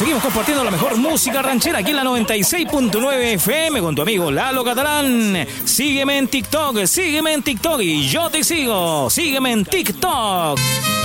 seguimos compartiendo la mejor música ranchera aquí en la 96.9 FM con tu amigo Lalo Catalán. Sígueme en TikTok y yo te sigo. Sígueme en TikTok.